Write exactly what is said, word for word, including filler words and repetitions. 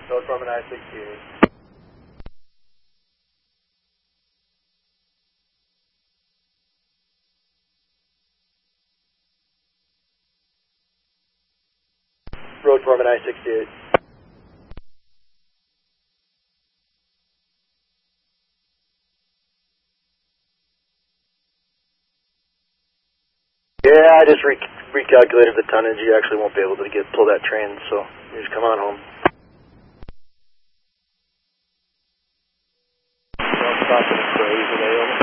Road Foreman I sixty-eight. Road Foreman I sixty-eight. Yeah, I just re recalculated the tonnage. You actually won't be able to get pull that train, so you just come on home. Don't stop in the crazy,